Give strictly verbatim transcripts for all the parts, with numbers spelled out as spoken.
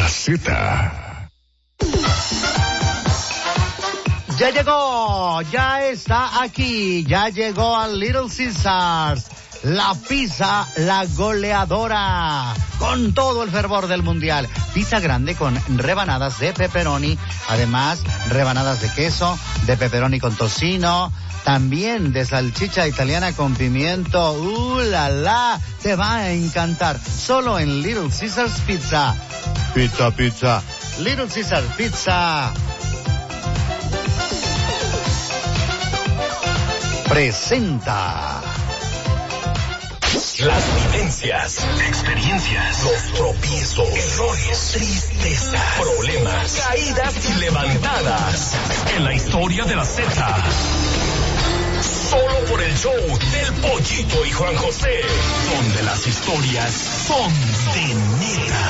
La Z. Ya llegó, ya está aquí, ya llegó a Little Caesars. La pizza, la goleadora, con todo el fervor del mundial. Pizza grande con rebanadas de pepperoni, además rebanadas de queso, de pepperoni con tocino, también de salchicha italiana con pimiento. ¡Uh, la, la! Te va a encantar. Solo en Little Caesars Pizza. Pizza, pizza. Little Caesars Pizza. Presenta. Las vivencias, experiencias, los tropiezos, errores, tristezas, problemas, caídas y levantadas. En la historia de la Z. Solo por el show del Pollito y Juan José, donde las historias son de neta.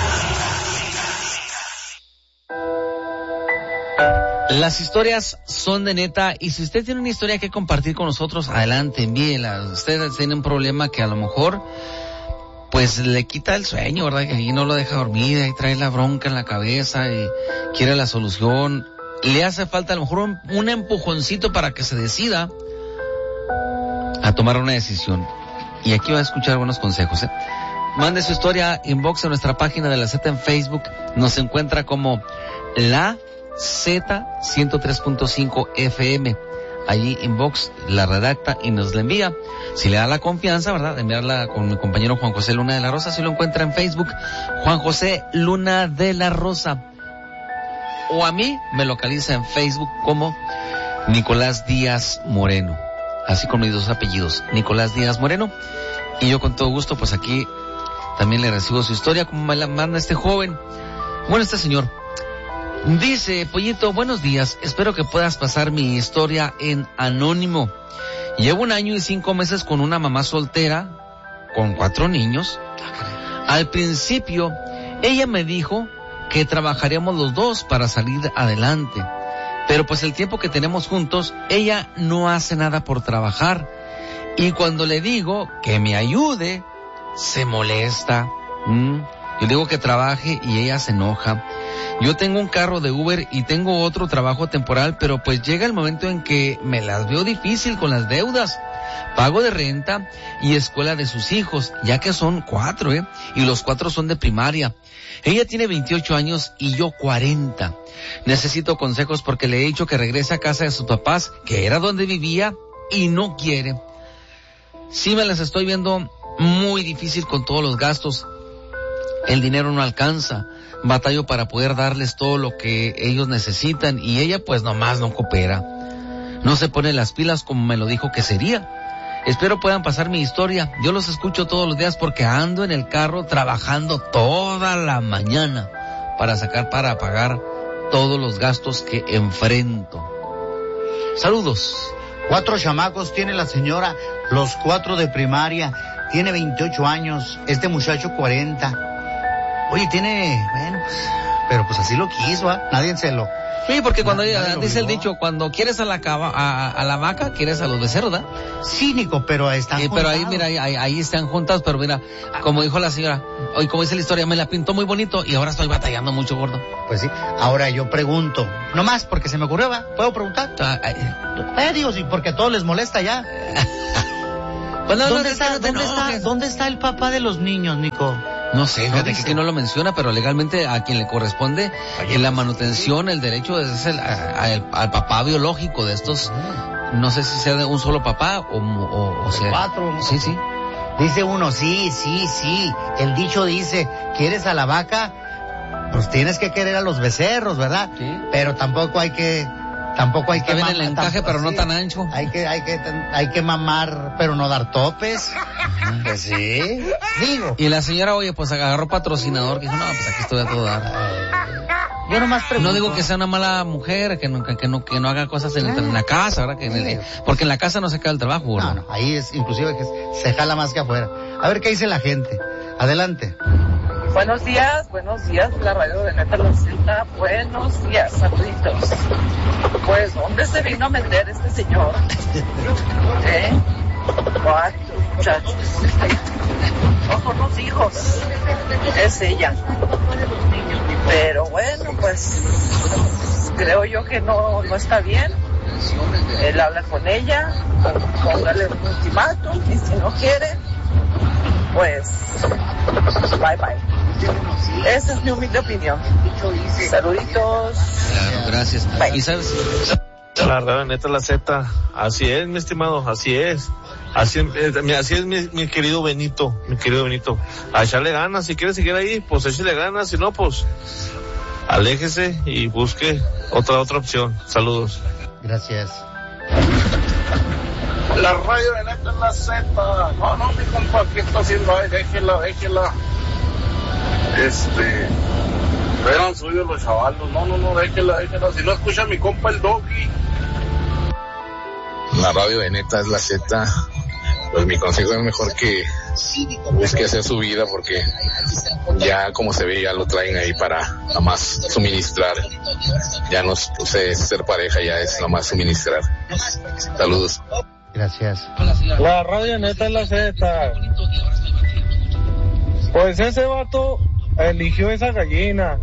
Las historias son de neta, y si usted tiene una historia que compartir con nosotros, adelante, envíela. Usted tiene un problema que a lo mejor pues le quita el sueño, ¿verdad? Que ahí no lo deja dormir, ahí trae la bronca en la cabeza y quiere la solución. Le hace falta a lo mejor un, un empujoncito para que se decida a tomar una decisión. Y aquí va a escuchar buenos consejos, ¿eh? Mande su historia, inbox a nuestra página de la Z en Facebook. Nos encuentra como la Z ciento tres punto cinco F M. Allí inbox la redacta y nos la envía. Si le da la confianza, ¿verdad?, de enviarla con mi compañero Juan José Luna de la Rosa. Si lo encuentra en Facebook, Juan José Luna de la Rosa. O a mí me localiza en Facebook como Nicolás Díaz Moreno. Así con mis dos apellidos, Nicolás Díaz Moreno. Y yo con todo gusto, pues aquí también le recibo su historia, como me la manda este joven. Bueno, este señor dice: Pollito, buenos días, espero que puedas pasar mi historia en anónimo. Llevo un año y cinco meses con una mamá soltera, con cuatro niños. Al principio, ella me dijo que trabajaríamos los dos para salir adelante. Pero pues el tiempo que tenemos juntos, ella no hace nada por trabajar. Y cuando le digo que me ayude, se molesta. ¿Mm? Yo digo que trabaje y ella se enoja. Yo tengo un carro de Uber y tengo otro trabajo temporal, pero pues llega el momento en que me las veo difícil con las deudas. Pago de renta y escuela de sus hijos, ya que son cuatro, ¿eh? Y los cuatro son de primaria. Ella tiene veintiocho años y yo cuarenta. Necesito consejos porque le he dicho que regrese a casa de sus papás, que era donde vivía, y no quiere. Sí me las estoy viendo muy difícil con todos los gastos. El dinero no alcanza. Batallo para poder darles todo lo que ellos necesitan y ella pues nomás no coopera. No se pone las pilas como me lo dijo que sería. Espero puedan pasar mi historia. Yo los escucho todos los días porque ando en el carro trabajando toda la mañana para sacar para pagar todos los gastos que enfrento. Saludos. Cuatro chamacos tiene la señora, los cuatro de primaria. Tiene veintiocho años, este muchacho cuarenta. Oye, tiene, bueno, pues, pero pues así lo quiso, ¿eh? Nadie se lo... Sí, porque cuando nadie ella, dice el dicho, cuando quieres a la cava, a, a la vaca, quieres a los becerros, ¿verdad? Cínico, pero están eh, Pero ahí, mira, ahí, ahí están juntados, pero mira, como dijo la señora, hoy como dice la historia, me la pintó muy bonito y ahora estoy batallando mucho, gordo. Pues sí, ahora yo pregunto, nomás porque se me ocurrió, ¿va? ¿Puedo preguntar? Ah, eh, digo, sí, porque a todos les molesta ya. Pues no, ¿Dónde, no, está, no te ¿dónde, está, ¿Dónde está el papá de los niños, Nico? No sé, fíjate no que, que no lo menciona, pero legalmente a quien le corresponde en la manutención, el derecho es el, a, a, el, al papá biológico de estos, no sé si sea de un solo papá o, o, o sea... Cuatro. ¿No? Sí, sí. Dice uno, sí, sí, sí, el dicho dice, ¿quieres a la vaca? Pues tienes que querer a los becerros, ¿verdad? Sí. Pero tampoco hay que... Tampoco hay Está que bien mamar, el encaje, tampoco, pero no sí, tan ancho. Hay que, hay que, hay que mamar, pero no dar topes. Pues sí, digo. Y la señora, oye, pues agarró patrocinador, que dijo, no, pues aquí estoy a todo dar. Yo nomás pregunto. No digo que sea una mala mujer, que no, que no, que no haga cosas en, en la casa, ¿verdad? Que en el, porque en la casa no se cae el trabajo, ¿no? No, no, ahí es, inclusive que se jala más que afuera. A ver qué dice la gente. Adelante. Buenos días, buenos días, la radio de Neta La Z. Buenos días, saluditos. Pues, ¿dónde se vino a meter este señor? ¿Eh? Cuatro muchachos. No con los hijos. Es ella. Pero bueno, pues creo yo que no, no está bien. Él habla con ella, póngale un ultimátum y si no quiere, pues bye bye. Esa es mi humilde opinión. Saluditos. Claro, gracias. Bye. ¿Y sabes? La radio neta la Z, así es, mi estimado, así es. Así, eh, así es mi, mi querido Benito, mi querido Benito. A echarle ganas, si quiere seguir ahí, pues échale ganas, si no, pues aléjese y busque otra otra opción. Saludos. Gracias. La radio de neta en la Z. No, no, mi compa, ¿qué está haciendo ahí? Déjela, déjela. Este... Eran suyos los chavalos. No, no, no, déjela, déjela. Si no escucha a mi compa el Doggy. La radio de neta es la Z. Pues mi consejo es mejor que busque hacer su vida, porque ya como se ve ya lo traen ahí para nada más suministrar. Ya no es ser pareja, ya es nada más suministrar. Saludos. Gracias. La radio neta es la Z. Pues ese vato eligió esa gallina.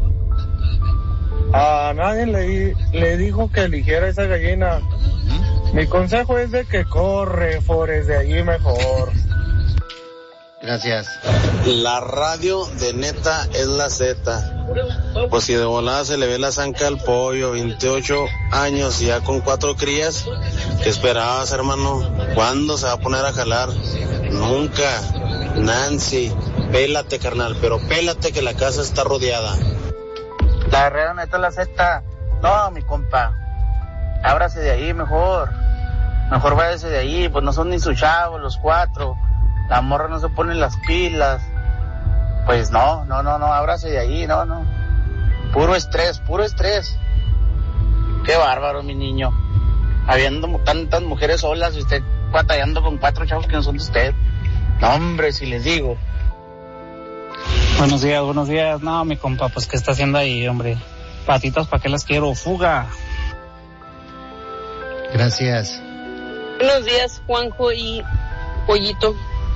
A nadie le, le dijo que eligiera esa gallina. Mi consejo es de que corre, Forrest, de allí mejor. Gracias. La radio de neta es la Z. Pues si de volada se le ve la zanca al pollo, veintiocho años y ya con cuatro crías, ¿qué esperabas, hermano? ¿Cuándo se va a poner a jalar? Nunca. Nancy, pélate, carnal, pero pélate que la casa está rodeada. La radio neta es la Z. No, mi compa, ábrase de ahí mejor. Mejor váyase de ahí, pues no son ni sus chavos los cuatro. La morra no se pone las pilas. Pues no, no, no, no, ábrase de ahí, no, no. Puro estrés, puro estrés. Qué bárbaro, mi niño. Habiendo tantas mujeres solas y usted batallando con cuatro chavos que no son de usted. No, hombre, si les digo. Buenos días, buenos días. No, mi compa, pues ¿qué está haciendo ahí, hombre? Patitas, ¿para qué las quiero? Fuga. Gracias. Buenos días, Juanjo y Pollito.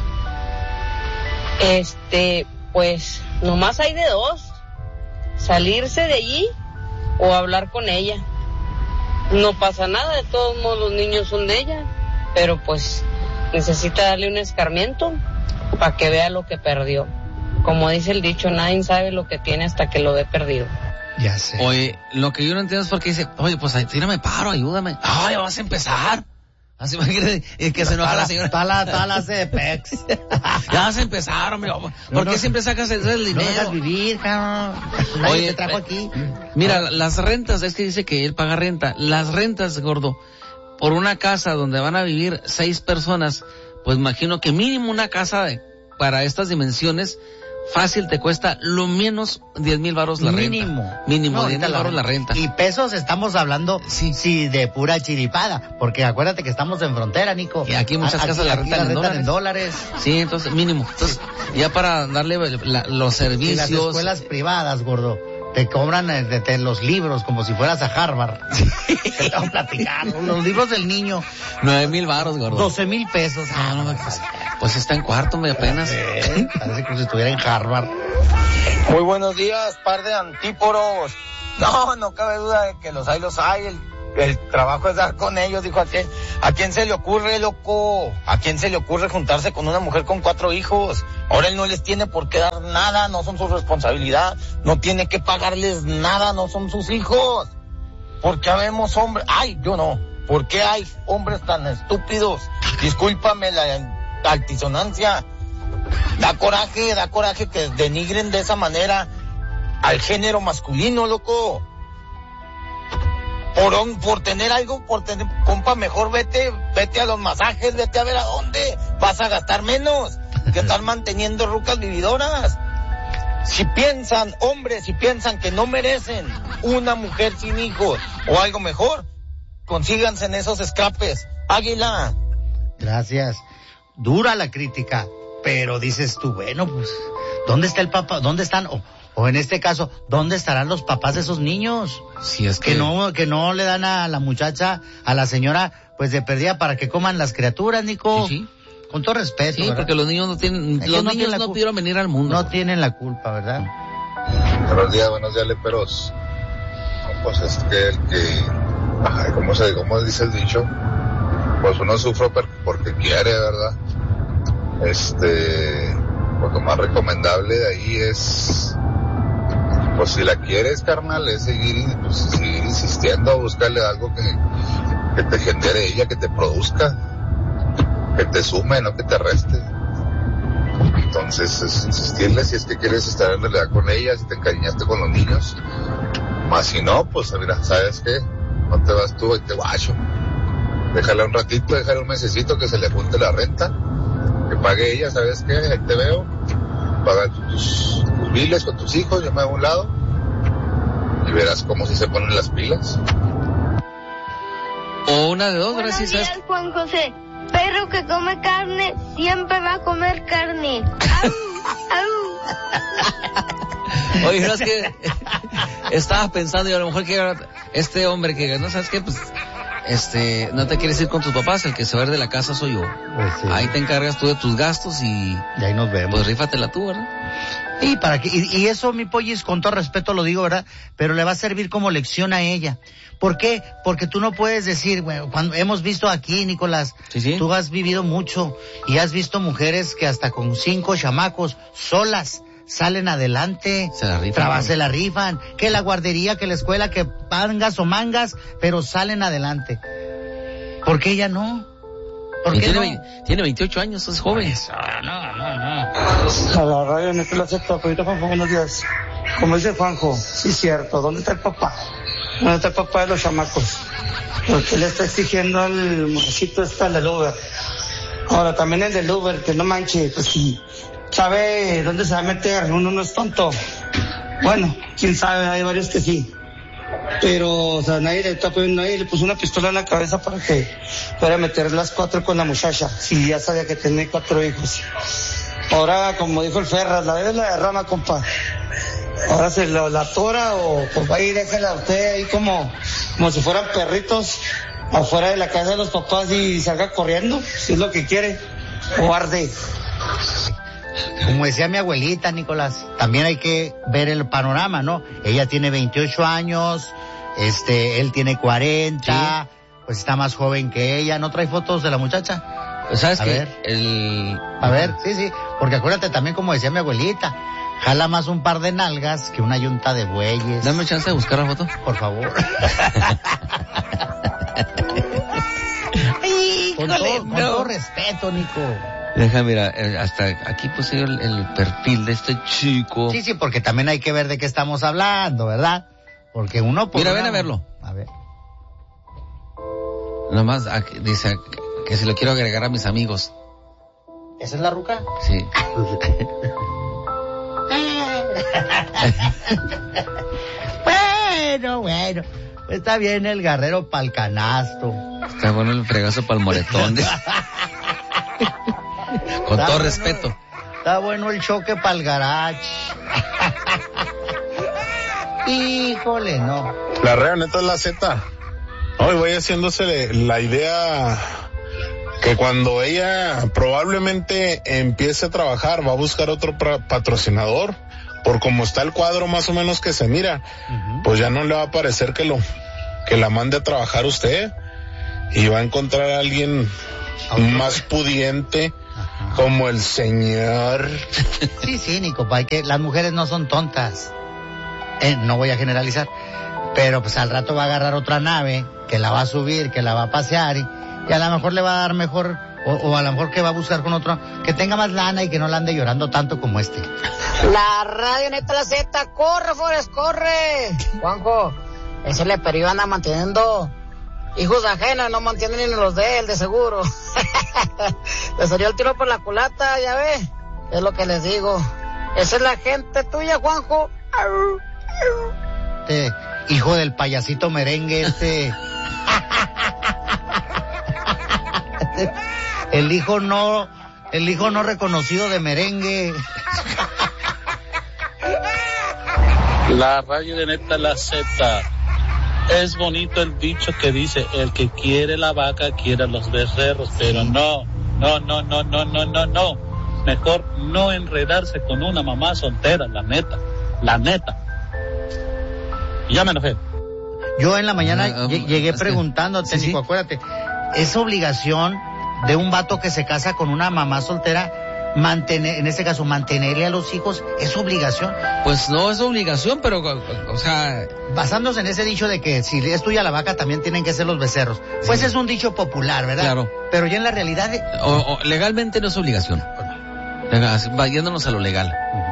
Este, pues, nomás hay de dos. Salirse de allí o hablar con ella. No pasa nada, de todos modos los niños son de ella. Pero pues, necesita darle un escarmiento para que vea lo que perdió. Como dice el dicho, nadie sabe lo que tiene hasta que lo ve perdido. Ya sé. Oye, lo que yo no entiendo es porque dice, oye, pues ahí, tírame paro, ayúdame. Ay, vas a empezar. Así imagínate que se enoja la señora. Tala, tala, de pex. Ya vas a empezar, hombre. ¿Por no, qué no, siempre sacas el, el dinero? No dejas vivir, cabrón. Nadie Oye, te trajo aquí. Mira, las rentas, es que dice que él paga renta. Las rentas, gordo, por una casa donde van a vivir seis personas, pues imagino que mínimo una casa de, para estas dimensiones, fácil te cuesta lo menos diez mil varos la Mínimo. renta. Mínimo. No, diez mil varos la renta. Y pesos estamos hablando, sí. sí, de pura chiripada, porque acuérdate que estamos en frontera, Nico. Y aquí muchas aquí, casas la rentan, la en, rentan dólares. en dólares. Sí, entonces mínimo. Entonces, ya para darle la, los servicios. Y las escuelas privadas, gordo, te cobran de, de, de los libros como si fueras a Harvard. Te tengo que platicar. Los libros del niño. Nueve mil varos, gordo. Doce mil pesos. Ah, no, pues, pues está en cuarto, me apenas. Eh, parece como si estuviera en Harvard. Muy buenos días, par de antíporos. No, no cabe duda de que los hay, los hay. El, el trabajo es dar con ellos, dijo aquel. ¿A quién se le ocurre, loco? ¿A quién se le ocurre juntarse con una mujer con cuatro hijos? Ahora él no les tiene por qué dar nada, no son su responsabilidad. No tiene que pagarles nada, no son sus hijos. ¿Por qué habemos hombres? Ay, yo no. ¿Por qué hay hombres tan estúpidos? Discúlpame la altisonancia. Da coraje, da coraje que denigren de esa manera al género masculino, loco. Por, un, por tener algo, por tener, compa, mejor vete, vete a los masajes, vete a ver a dónde vas a gastar menos que estar manteniendo rucas vividoras. Si piensan, hombres, si piensan que no merecen una mujer sin hijos o algo mejor, consíganse en esos escapes. Águila. Gracias. Dura la crítica. Pero dices tú, bueno, pues, ¿dónde está el papá? ¿Dónde están? O, o en este caso, ¿dónde estarán los papás de esos niños? Si es que... que no, que no le dan a la muchacha, a la señora, pues de perdida para que coman las criaturas, Nico. Sí, sí. Con todo respeto. Sí, ¿verdad? porque los niños no tienen, Ellos los no niños tienen no cul- pudieron venir al mundo. No tienen la culpa, ¿verdad? Buenos días, buenos días, leperos. No, pues es que el que, ay, ¿cómo se, cómo dice el dicho? Pues uno sufre porque quiere, ¿verdad? Este, pues lo más recomendable de ahí es, pues si la quieres, carnal, es seguir, pues, seguir insistiendo, buscarle algo que, que te genere ella, que te produzca, que te sume, no que te reste. Entonces es insistirle si es que quieres estar en realidad con ella, si te encariñaste con los niños. Más si no, pues mira, ¿sabes qué? No te vas tú y te guacho. Déjala un ratito, déjala un mesecito que se le junte la renta, que pague ella, ¿sabes qué? Ahí te veo, paga tus, tus biles con tus hijos, yo me hago a un lado y verás cómo si se ponen las pilas. O una de dos, Buenos gracias. días, Juan José. Perro que come carne siempre va a comer carne. ¡Au! ¡Au! Oye, no es que estaba pensando y a lo mejor que este hombre que no sabes qué, pues este no te quieres ir con tus papás, el que se va a ir de la casa soy yo. Pues sí. Ahí te encargas tú de tus gastos y, y ahí nos vemos. Pues rífatela tú, ¿verdad? Y para que y, y eso, mi pollis, con todo respeto lo digo, ¿verdad? Pero le va a servir como lección a ella. ¿Por qué? Porque tú no puedes decir, bueno, cuando hemos visto aquí, Nicolás, ¿Sí, sí? Tú has vivido mucho y has visto mujeres que hasta con cinco chamacos solas salen adelante, se la rifan, traba, ¿no? se la rifan, que la guardería, que la escuela, que pangas o mangas, pero salen adelante. ¿Por qué ella no? ¿Por qué tiene, no? tiene veintiocho años, es joven. Eso, no, no, no. A la radio en este la acepta, Juanito, Juanjo, buenos días. Como dice Juanjo, sí es cierto, ¿dónde está el papá? ¿Dónde está el papá de los chamacos? Porque le está exigiendo al muchachito este al del Uber. Ahora, también el del Uber, que no manche, pues sí, sabe dónde se va a meter, uno no es tonto. Bueno, quién sabe, hay varios que sí. Pero, o sea, nadie le, está poniendo, nadie le puso una pistola en la cabeza para que fuera a meter las cuatro con la muchacha, si ya sabía que tenía cuatro hijos. Ahora, como dijo el Ferras, la debe la derrama, compa. Ahora se lo, la tora o pues va y déjala a usted ahí como, como si fueran perritos afuera de la casa de los papás y salga corriendo, si es lo que quiere, o arde. Como decía mi abuelita, Nicolás, también hay que ver el panorama, ¿no? Ella tiene veintiocho años, este, él tiene cuarenta, sí. Pues está más joven que ella. ¿No trae fotos de la muchacha? Pues sabes a que ver. el... A ver, sí, sí, porque acuérdate también como decía mi abuelita, jala más un par de nalgas que una yunta de bueyes. Dame chance de buscar la foto. Por favor. con, todo, no. con todo respeto, Nico. Deja, mira, hasta aquí puse el, el perfil de este chico. Sí, sí, porque también hay que ver de qué estamos hablando, ¿verdad? Porque uno... Mira, ven a verlo. A ver. Nomás aquí, dice que si lo quiero agregar a mis amigos. ¿Esa es la ruca? Sí. Bueno, bueno. Está bien el guerrero pa'l canasto. Está bueno el fregazo pa'l moretón. Con está todo bueno, respeto. Está bueno el choque pa'l garage. Híjole, no. La rea, neta, es la Z. Hoy voy haciéndose la idea que cuando ella probablemente empiece a trabajar va a buscar otro patrocinador. Por como está el cuadro más o menos que se mira, uh-huh. Pues ya no le va a parecer que lo que la mande a trabajar usted y va a encontrar a alguien más pudiente. Ajá. Como el señor. Sí, sí, Nico, hay que las mujeres no son tontas. Eh, no voy a generalizar, pero pues al rato va a agarrar otra nave que la va a subir, que la va a pasear y, y a lo mejor le va a dar mejor o, o a lo mejor que va a buscar con otro que tenga más lana y que no la ande llorando tanto como este. La radio neta la Z, corre, Forrest, corre. Juanjo, ese leperío anda manteniendo hijos ajenos, no mantiene ni los de él, de seguro. Le salió el tiro por la culata, ya ve. Es lo que les digo. Esa es la gente tuya, Juanjo. Este hijo del payasito merengue, este. El hijo no, el hijo no reconocido de merengue. La radio de neta la Z. Es bonito el dicho que dice, el que quiere la vaca quiere a los becerros, pero no, no, no, no, no, no, no, no. Mejor no enredarse con una mamá soltera, la neta. La neta. Y ya me enojé. Yo en la mañana Ah, ah, llegué es que- preguntando, sí, técnico, sí. acuérdate, es obligación de un vato que se casa con una mamá soltera mantener, en este caso, mantenerle a los hijos, es obligación. Pues no es obligación, pero, o, o sea... Basándose en ese dicho de que si es tuya la vaca, también tienen que ser los becerros. Pues Sí. es un dicho popular, ¿verdad? Claro. Pero ya en la realidad... eh, O, o, legalmente no es obligación. Legal, va yéndonos a lo legal.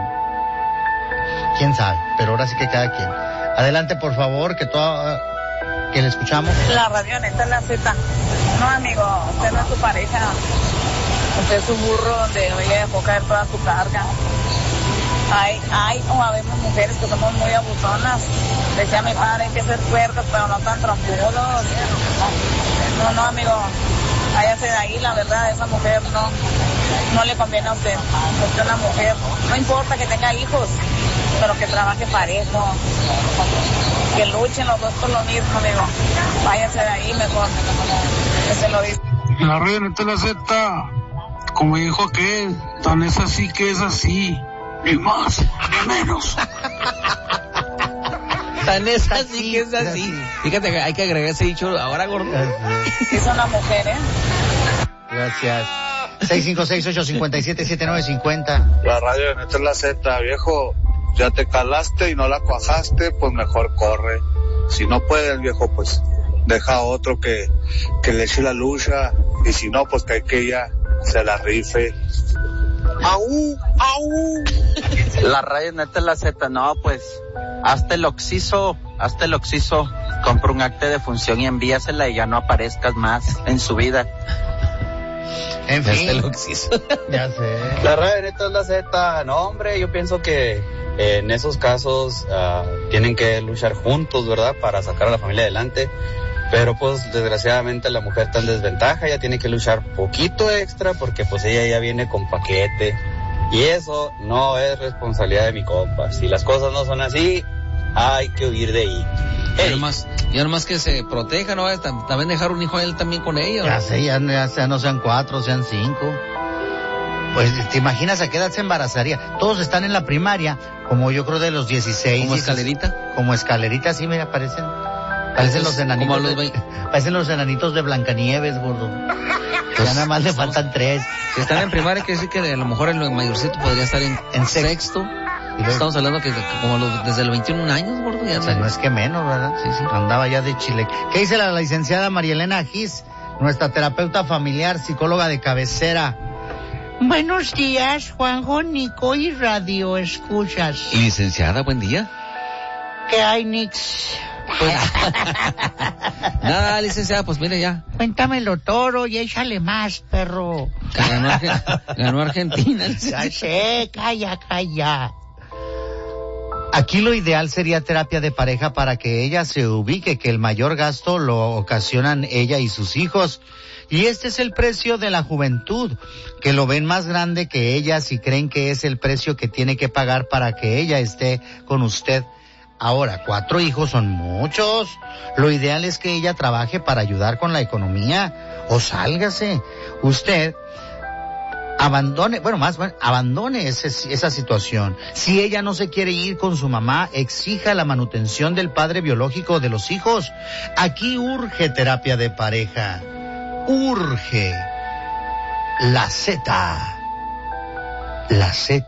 quién sabe, pero ahora sí que cada quien. Adelante, por favor, que todo, que le escuchamos. La radioneta es la Z. No, amigo, usted no es su pareja. Usted es su burro donde hoy le dejó caer toda su carga. Hay, hay o habemos mujeres que somos muy abusonas. Decía mi padre, hay que ser fuertes, pero no tan trompudos. No, no, amigo, váyase de ahí, la verdad, esa mujer no, no le conviene a usted. Usted es una mujer, no importa que tenga hijos, pero que trabaje parejo, que luchen los dos por lo mismo, amigo. Váyase de ahí mejor, que se lo dice. La radioneta la Z, como dijo aquel, tan es así que es así, ni más ni menos. Tan es así que es así. Fíjate que hay que agregar ese dicho ahora, gordo. Es una mujer, ¿eh? Gracias. seis cinco seis, ocho cinco siete, siete nueve cinco cero. La radioneta es la Z, viejo. Ya te calaste y no la cuajaste, pues mejor corre. Si no puedes, viejo, pues deja a otro que, que le eche la lucha. Y si no, pues que hay que ella se la rife. ¡Au! ¡Au! La radio neta es la Z, no, pues, hazte el oxiso, hazte el oxiso, compra un acta de función y envíasela y ya no aparezcas más en su vida. En Hazte fin. el oxiso. Ya sé. La radio neta es la Z. No, hombre, yo pienso que eh, en esos casos uh, tienen que luchar juntos, ¿verdad? Para sacar a la familia adelante. Pero pues desgraciadamente la mujer está en desventaja, ella tiene que luchar poquito extra porque pues ella ya viene con paquete. Y eso no es responsabilidad de mi compa. Si las cosas no son así, hay que huir de ahí. Ya nomás, ya nomás que se proteja, ¿no? Tam- También dejar un hijo a él también con ella. Ya ¿no? sé, ya, ya sea, no sean cuatro, sean cinco. Pues, ¿te imaginas a qué edad se embarazaría? Todos están en la primaria, como yo creo de los dieciséis. Como dieciséis. escalerita. Como escalerita, sí, mira, parecen. Parecen Esos, los enanitos. como los de- vein- parecen los enanitos de Blancanieves, gordo. Pues, ya nada más le faltan tres. Si están en primaria, quiere decir que a lo mejor el mayorcito podría estar en, En sexto. sexto. Y luego- Estamos hablando que, que como los, desde los veintiún años, gordo, ya O sea, no es que menos, ¿verdad? Sí, sí. Andaba ya de Chile. ¿Qué dice la licenciada María Elena Gis, nuestra terapeuta familiar, psicóloga de cabecera? Buenos días, Juanjo, Nico y Radio Escuchas. Licenciada, buen día. ¿Qué hay, Nix? Pues, nada, licenciada, pues mire ya. Cuéntamelo todo y échale más, perro. Ganó, Arge- ganó Argentina. Ya sé, calla, calla. Aquí lo ideal sería terapia de pareja para que ella se ubique, que el mayor gasto lo ocasionan ella y sus hijos. Y este es el precio de la juventud, que lo ven más grande que ellas y creen que es el precio que tiene que pagar para que ella esté con usted. Ahora, cuatro hijos son muchos. Lo ideal es que ella trabaje para ayudar con la economía o sálgase. Usted abandone, bueno, más, bueno, abandone ese, esa situación. Si ella no se quiere ir con su mamá, exija la manutención del padre biológico de los hijos. Aquí urge terapia de pareja. Urge. La Z. La Z.